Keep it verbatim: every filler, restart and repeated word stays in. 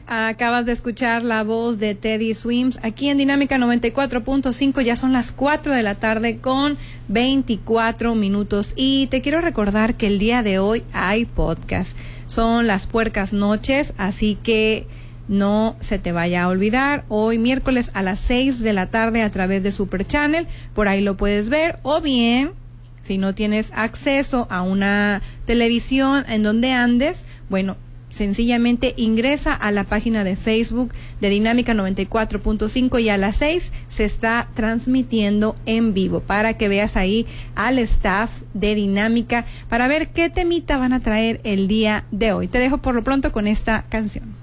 Acabas de escuchar la voz de Teddy Swims aquí en Dinámica noventa y cuatro punto cinco. Ya son las cuatro de la tarde con veinticuatro minutos. Y te quiero recordar que el día de hoy hay podcast. Son las puercas noches, así que no se te vaya a olvidar. Hoy miércoles a las seis de la tarde a través de Super Channel. Por ahí lo puedes ver. O bien, si no tienes acceso a una televisión en donde andes, bueno, sencillamente ingresa a la página de Facebook de Dinámica noventa y cuatro punto cinco y a las seis se está transmitiendo en vivo para que veas ahí al staff de Dinámica para ver qué temita van a traer el día de hoy. Te dejo por lo pronto con esta canción.